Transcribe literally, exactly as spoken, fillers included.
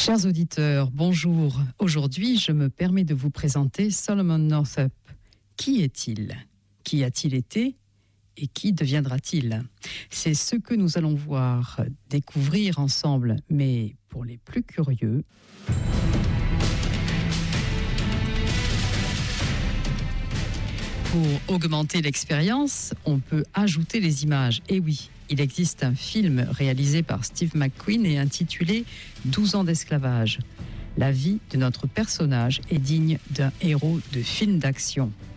Chers auditeurs, bonjour. Aujourd'hui, je me permets de vous présenter Solomon Northup. Qui est-il ? Qui a-t-il été ? Et qui deviendra-t-il ? C'est ce que nous allons voir, découvrir ensemble. Mais pour les plus curieux... Pour augmenter l'expérience, on peut ajouter les images. Et oui, il existe un film réalisé par Steve McQueen et intitulé « douze ans d'esclavage ». La vie de notre personnage est digne d'un héros de film d'action.